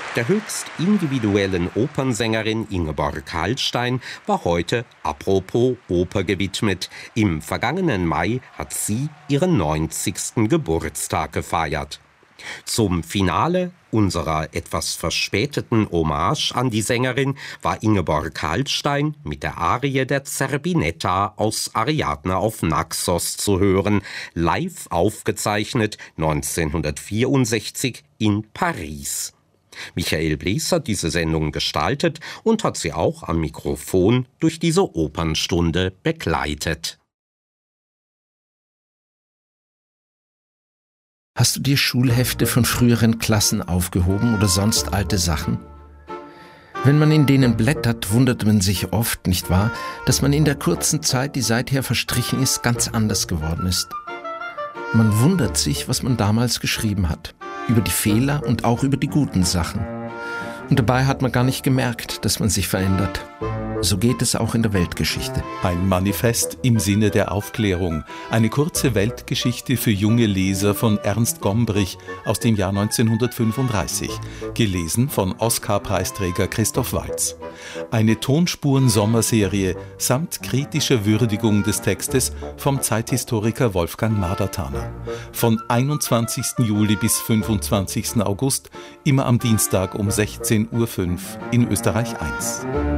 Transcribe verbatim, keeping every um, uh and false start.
Der höchst individuellen Opernsängerin Ingeborg Hallstein war heute Apropos Oper gewidmet. Im vergangenen Mai hat sie ihren neunzigsten Geburtstag gefeiert. Zum Finale unserer etwas verspäteten Hommage an die Sängerin war Ingeborg Hallstein mit der Arie der Zerbinetta aus Ariadne auf Naxos zu hören, live aufgezeichnet neunzehnhundertvierundsechzig in Paris. Michael Blees hat diese Sendung gestaltet und hat sie auch am Mikrofon durch diese Opernstunde begleitet. Hast du dir Schulhefte von früheren Klassen aufgehoben oder sonst alte Sachen? Wenn man in denen blättert, wundert man sich oft, nicht wahr, dass man in der kurzen Zeit, die seither verstrichen ist, ganz anders geworden ist. Man wundert sich, was man damals geschrieben hat, über die Fehler und auch über die guten Sachen. Und dabei hat man gar nicht gemerkt, dass man sich verändert. So geht es auch in der Weltgeschichte. Ein Manifest im Sinne der Aufklärung. Eine kurze Weltgeschichte für junge Leser von Ernst Gombrich aus dem Jahr neunzehnhundertfünfunddreißig. Gelesen von Oscar-Preisträger Christoph Waltz. Eine Tonspuren-Sommerserie samt kritischer Würdigung des Textes vom Zeithistoriker Wolfgang Madertaner. Von einundzwanzigsten Juli bis fünfundzwanzigsten August, immer am Dienstag um sechzehn Uhr fünf in Österreich eins.